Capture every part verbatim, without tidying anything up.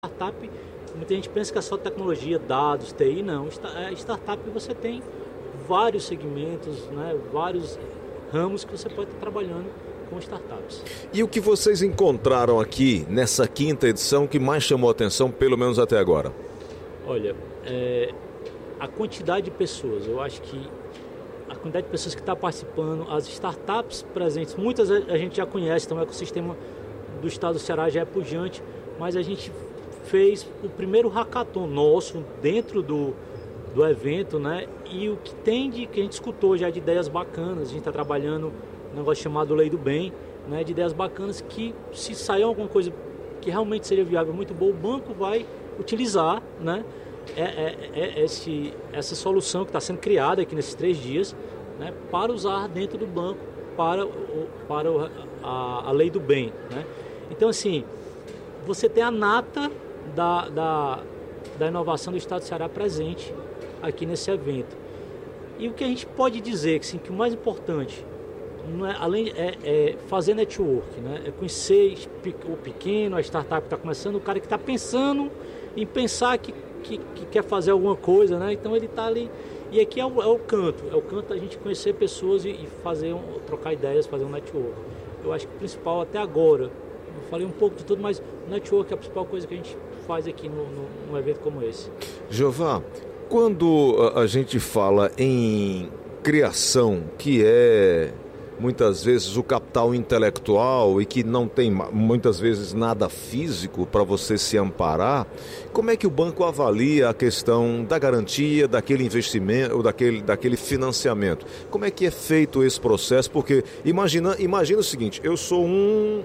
Startup, muita gente pensa que é só tecnologia, dados, T I, não. Startup você tem vários segmentos, né, vários ramos que você pode estar trabalhando com startups. E o que vocês encontraram aqui nessa quinta edição que mais chamou a atenção, pelo menos até agora? Olha, é, a quantidade de pessoas, eu acho que a quantidade de pessoas que está participando, as startups presentes, muitas a gente já conhece, então o ecossistema do estado do Ceará já é pujante, mas a gente fez o primeiro hackathon nosso dentro do, do evento, né? E o que tem de, que a gente escutou já de ideias bacanas, a gente está trabalhando um negócio chamado Lei do Bem, né? De ideias bacanas que, se sair alguma coisa que realmente seria viável, muito boa, o banco vai utilizar, né? É, é, é esse, essa solução que está sendo criada aqui nesses três dias, né? Para usar dentro do banco para, o, para o, a, a Lei do Bem, né? Então, assim, você tem a nata Da, da, da inovação do estado do Ceará presente aqui nesse evento. E o que a gente pode dizer que, assim, que o mais importante não é, além, é, é fazer network, né? É conhecer o pequeno, a startup que está começando, o cara que está pensando em pensar que, que, que quer fazer alguma coisa, né? Então ele está ali. E aqui é o, é o canto, é o canto da gente conhecer pessoas e, e fazer um, trocar ideias, fazer um network. Eu acho que o principal até agora, eu falei um pouco de tudo, mas o network é a principal coisa que a gente faz aqui no, no, num evento como esse. Jeová, quando a, a gente fala em criação, que é muitas vezes o capital intelectual e que não tem muitas vezes nada físico para você se amparar, como é que o banco avalia a questão da garantia, daquele investimento, ou daquele, daquele financiamento? Como é que é feito esse processo? Porque imagina, imagina o seguinte, eu sou um...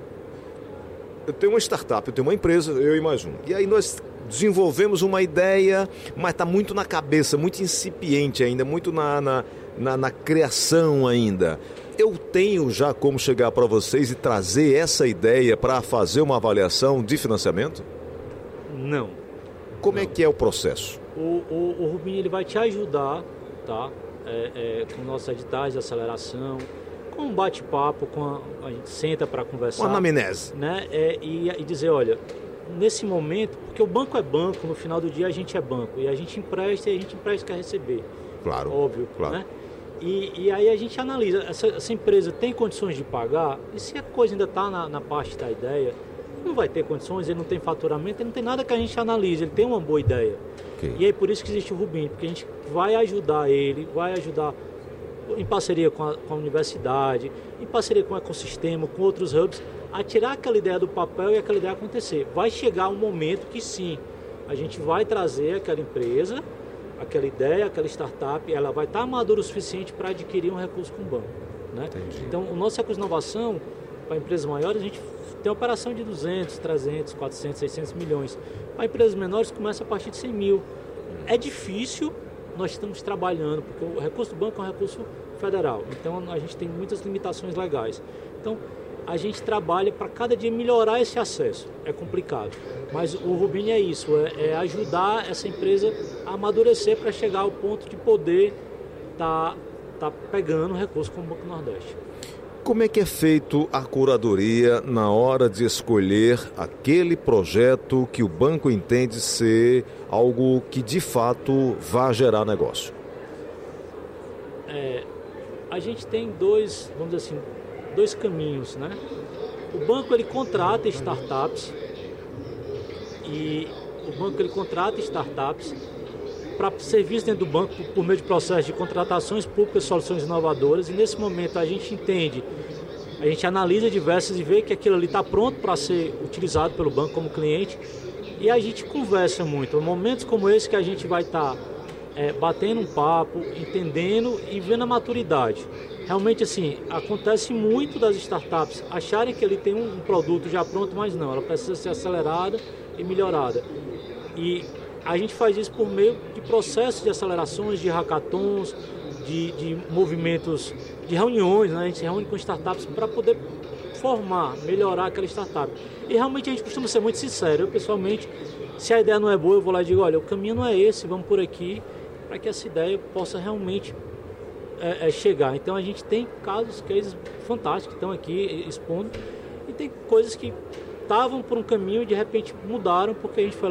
Eu tenho uma startup, eu tenho uma empresa, eu e mais um. E aí nós desenvolvemos uma ideia, mas está muito na cabeça, muito incipiente ainda, muito na, na, na, na criação ainda. Eu tenho já como chegar para vocês e trazer essa ideia para fazer uma avaliação de financiamento? Não. Como Não. é que é o processo? O, o, o Rubinho ele vai te ajudar, tá? É, é, com nossos editais de aceleração, com um bate-papo, com a, a gente senta para conversar. Uma anamnese. Né? É, e, e dizer, olha, nesse momento, porque o banco é banco, no final do dia a gente é banco, e a gente empresta e a gente empresta quer receber. Claro. Óbvio. Claro. Né? E, e aí a gente analisa, essa, essa empresa tem condições de pagar, e se a coisa ainda está na, na parte da ideia, não vai ter condições, ele não tem faturamento, ele não tem nada que a gente analise, ele tem uma boa ideia. Okay. E aí por isso que existe o Rubinho, porque a gente vai ajudar ele, vai ajudar em parceria com a, com a universidade, em parceria com o ecossistema, com outros hubs, a tirar aquela ideia do papel e aquela ideia acontecer. Vai chegar um momento que sim, a gente vai trazer aquela empresa, aquela ideia, aquela startup, ela vai estar madura o suficiente para adquirir um recurso com o banco. Né? Então, o nosso recurso de inovação, para empresas maiores, a gente tem operação de duzentos, trezentos, quatrocentos, seiscentos milhões. Para empresas menores, começa a partir de cem mil. É difícil, nós estamos trabalhando, porque o recurso do banco é um recurso federal, então a gente tem muitas limitações legais. Então, a gente trabalha para cada dia melhorar esse acesso. É complicado, mas o Rubinho é isso, é, é ajudar essa empresa a amadurecer para chegar ao ponto de poder estar tá, tá pegando recurso como o Banco Nordeste. Como é que é feito a curadoria na hora de escolher aquele projeto que o banco entende ser algo que de fato vá gerar negócio? É, a gente tem dois, vamos dizer assim, dois caminhos, né? O banco ele contrata startups e o banco ele contrata startups para serviço dentro do banco por meio de processos de contratações públicas, soluções inovadoras, e nesse momento a gente entende, a gente analisa diversas e vê que aquilo ali está pronto para ser utilizado pelo banco como cliente, e a gente conversa muito. Em momentos como esse que a gente vai estar tá, é, batendo um papo, entendendo e vendo a maturidade. Realmente assim, acontece muito das startups acharem que ele tem um produto já pronto, mas não, ela precisa ser acelerada e melhorada. E a gente faz isso por meio de processos de acelerações, de hackathons, de, de movimentos, de reuniões, né? A gente se reúne com startups para poder formar, melhorar aquela startup. E realmente a gente costuma ser muito sincero. Eu, pessoalmente, se a ideia não é boa, eu vou lá e digo, olha, o caminho não é esse, vamos por aqui, para que essa ideia possa realmente é, é, chegar. Então a gente tem casos, cases fantásticos que estão aqui expondo, e tem coisas que estavam por um caminho e de repente mudaram porque a gente foi